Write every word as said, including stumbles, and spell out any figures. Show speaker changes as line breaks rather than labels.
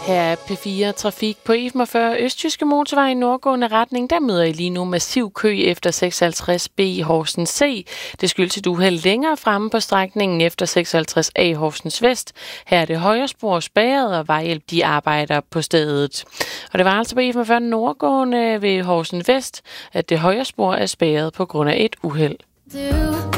Her er P fire Trafik på E femogfyrre Østjyske Motorvej i nordgående retning. Der møder I lige nu massiv kø efter seksoghalvtreds B Horsens C. Det skyldes et uheld længere fremme på strækningen efter seksoghalvtreds A Horsens Vest. Her er det højre spor spærret, og Vejhjælp de arbejder på stedet. Og det var altså på E femogfyrre nordgående ved Horsens Vest, at det højre spor er spærret på grund af et uheld.